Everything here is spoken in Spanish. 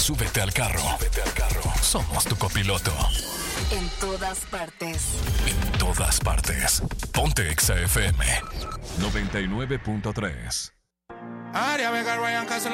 Súbete al carro. Somos tu copiloto. En todas partes. En todas partes. Ponte Exa FM 99.3. Aria Vega, Ryan Castle.